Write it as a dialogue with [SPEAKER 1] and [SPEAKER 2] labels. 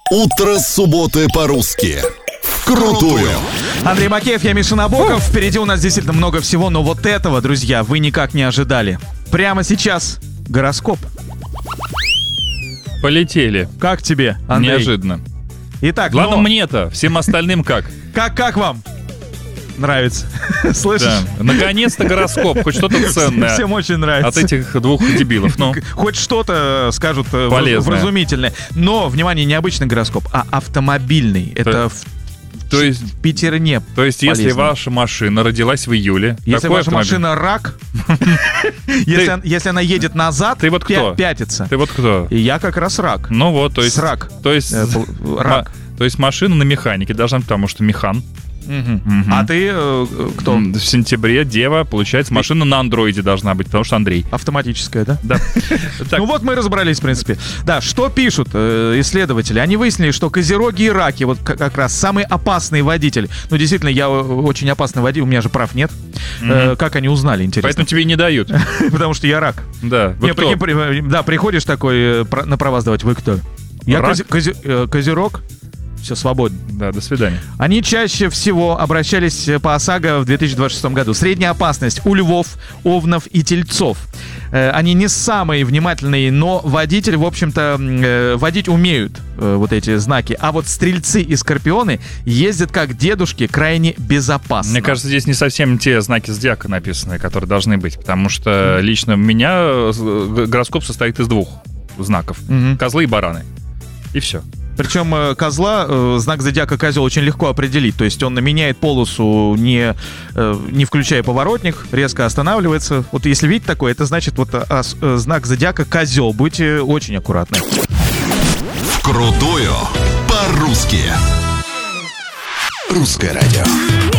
[SPEAKER 1] Утро субботы по-русски. Вкрутую.
[SPEAKER 2] Андрей Макеев, я Миша Набоков. Впереди у нас действительно много всего, но вот этого, друзья, вы никак не ожидали. Прямо сейчас гороскоп.
[SPEAKER 3] Полетели.
[SPEAKER 2] Как тебе, Андрей?
[SPEAKER 3] Неожиданно.
[SPEAKER 2] Итак,
[SPEAKER 3] Ладно, мне-то, всем остальным как?
[SPEAKER 2] Как вам? Нравится. Слышишь?
[SPEAKER 3] Да. Наконец-то гороскоп, хоть что-то ценное.
[SPEAKER 2] Всем очень нравится.
[SPEAKER 3] От этих двух дебилов. Ну,
[SPEAKER 2] Хоть что-то скажут
[SPEAKER 3] полезное.
[SPEAKER 2] вразумительное. Но, внимание, не обычный гороскоп, а автомобильный. Это
[SPEAKER 3] то есть,
[SPEAKER 2] в Петерне.
[SPEAKER 3] То есть, если
[SPEAKER 2] полезно.
[SPEAKER 3] ваша машина родилась в июле...
[SPEAKER 2] Если
[SPEAKER 3] какой
[SPEAKER 2] ваша
[SPEAKER 3] автомобиль?
[SPEAKER 2] машина рак, если она едет назад,
[SPEAKER 3] Ты вот кто?
[SPEAKER 2] пятится.
[SPEAKER 3] Ты вот кто?
[SPEAKER 2] И я как раз рак.
[SPEAKER 3] Ну вот, то есть...
[SPEAKER 2] Срак.
[SPEAKER 3] То есть,
[SPEAKER 2] Рак.
[SPEAKER 3] то есть машина на механике должна быть, потому что механ.
[SPEAKER 2] А ты кто?
[SPEAKER 3] В сентябре дева, получается, машина на андроиде должна быть, потому что Андрей.
[SPEAKER 2] Автоматическая, да?
[SPEAKER 3] Да. Так,
[SPEAKER 2] Ну вот мы разобрались, в принципе. Да, что пишут исследователи? Они выяснили, что козероги и раки, вот как раз самый опасный водитель. Ну, действительно, я очень опасный водитель, у меня же прав нет. Как они узнали, интересно?
[SPEAKER 3] поэтому тебе и не дают.
[SPEAKER 2] Потому что я рак.
[SPEAKER 3] Да. Вы
[SPEAKER 2] Не,
[SPEAKER 3] кто?
[SPEAKER 2] да, приходишь такой на права сдавать. Вы кто? Я
[SPEAKER 3] Рак?
[SPEAKER 2] козерог. Все, свободно.
[SPEAKER 3] Да, до свидания.
[SPEAKER 2] Они чаще всего обращались по ОСАГО в 2026 году. Средняя опасность у львов, овнов и тельцов. Они не самые внимательные, но водители, в общем-то, водить умеют вот эти знаки. А вот стрельцы и скорпионы ездят как дедушки крайне безопасно.
[SPEAKER 3] Мне кажется, здесь не совсем те знаки зодиака написаны, которые должны быть, потому что лично у меня гороскоп состоит из двух знаков. Козлы и бараны. И все.
[SPEAKER 2] Причем козла, знак зодиака козел очень легко определить. То есть он меняет полосу, не включая поворотник, резко останавливается. Вот если видите такое, это значит вот знак зодиака козел. Будьте очень аккуратны.
[SPEAKER 1] Вкрутую по-русски. Русское радио.